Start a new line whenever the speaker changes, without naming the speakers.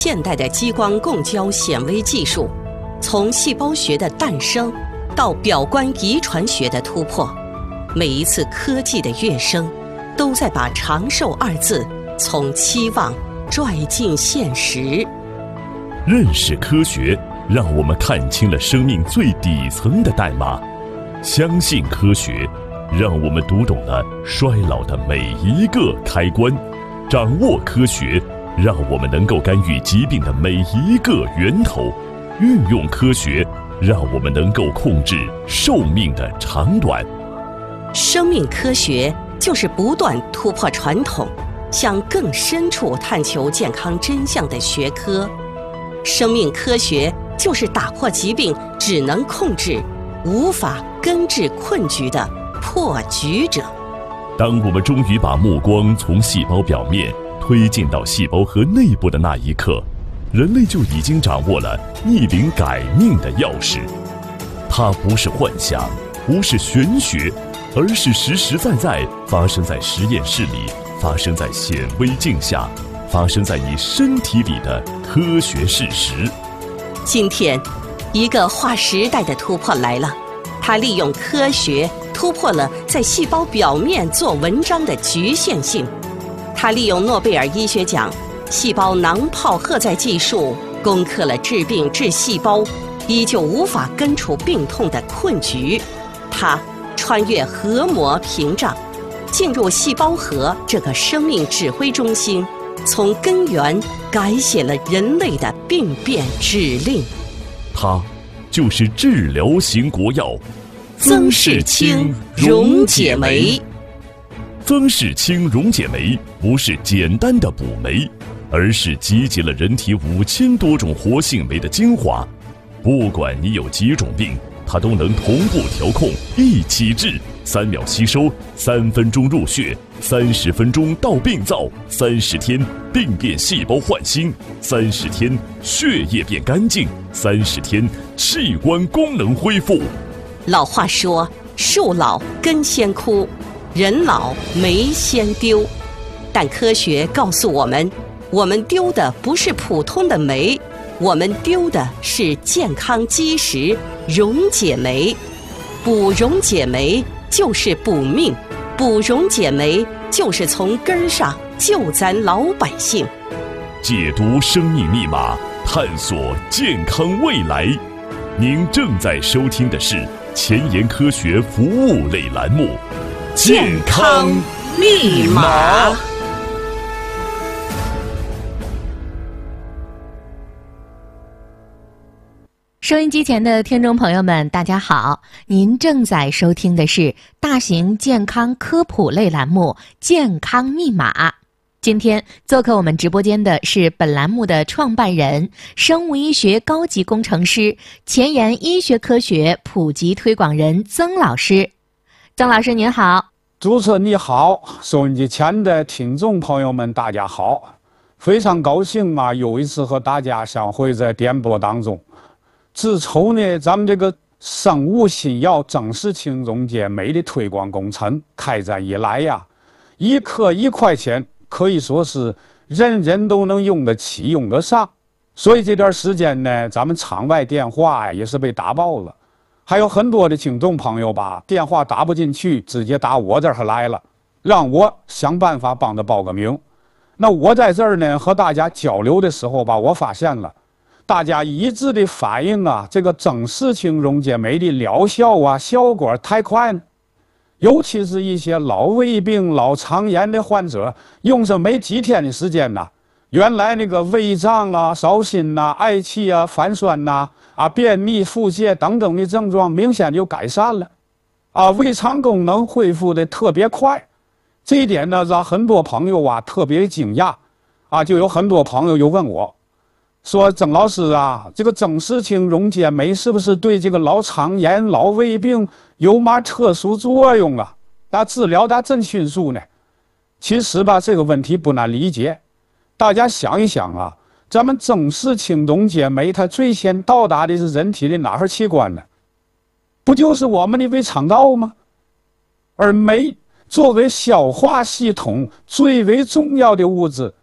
现代的激光共焦显微技术，从细胞学的诞生到表观遗传学的突破，每一次科技的跃升，都在把长寿二字从期望拽进现实。
认识科学，让我们看清了生命最底层的代码；相信科学，让我们读懂了衰老的每一个开关；掌握科学，让我们能够干预疾病的每一个源头；运用科学，让我们能够控制寿命的长短。
生命科学就是不断突破传统，向更深处探求健康真相的学科。生命科学就是打破疾病只能控制，无法根治困局的破局者。
当我们终于把目光从细胞表面推进到细胞核内部的那一刻，人类就已经掌握了逆龄改命的钥匙。它不是幻想，不是玄学，而是实实在在发生在实验室里，发生在显微镜下，发生在你身体里的科学事实。
今天，一个划时代的突破来了，它利用科学突破了在细胞表面做文章的局限性。它利用诺贝尔医学奖细胞囊泡荷载技术，攻克了治病治细胞依旧无法根除病痛的困局。它穿越核膜屏障，进入细胞核这个生命指挥中心，从根源改写了人类的病变指令。
它就是治疗型国药
曾氏清溶解酶。
曾氏清溶解酶不是简单的补酶，而是集结了人体5000多种活性酶的精华。不管你有几种病，它都能同步调控，一起治，3秒吸收，3分钟入血，30分钟到病灶，30天病变细胞焕新，30天血液变干净，30天器官功能恢复。
老话说，树老根先枯，人老酶先丢。但科学告诉我们，我们丢的不是普通的酶，我们丢的是健康基石溶解酶。补溶解酶就是补命，补溶解酶就是从根上救咱老百姓。
解读生命密码，探索健康未来。您正在收听的是前沿科学服务类栏目《
健康密码》。
收音机前的听众朋友们，大家好，您正在收听的是大型健康科普类栏目《健康密码》。今天做客我们直播间的是本栏目的创办人、生物医学高级工程师、前沿医学科学普及推广人曾老师。曾老师您好。
主持人你好，收音机前的听众朋友们大家好，非常高兴啊，又一次和大家相会在电波当中。自从呢咱们这个生物新药曾氏清溶解酶的推广工程开展以来呀，一颗1块钱可以说是人人都能用得起用得上，所以这段时间呢咱们场外电话也是被打爆了，还有很多的听众朋友吧，电话打不进去，直接打我这儿来了，让我想办法帮他报个名。那我在这儿呢和大家交流的时候吧，我发现了大家一致的反映啊，这个曾氏清溶解酶的疗效啊效果太快呢，尤其是一些老胃病老肠炎的患者，用上没几天的时间呢，原来那个胃胀啊烧心啊嗳气啊反酸呐便秘腹泻等等的症状明显就改善了胃肠功能恢复的特别快。这一点呢让很多朋友特别惊讶就有很多朋友又问我说，曾老师啊，这个曾氏清溶解酶是不是对这个老肠炎老胃病有嘛特殊作用啊？治疗它真迅速呢？其实吧，这个问题不难理解。大家想一想啊，咱们曾氏清溶解酶它最先到达的是人体的哪儿器官呢？不就是我们的胃肠道吗？而酶作为消化系统最为重要的物质，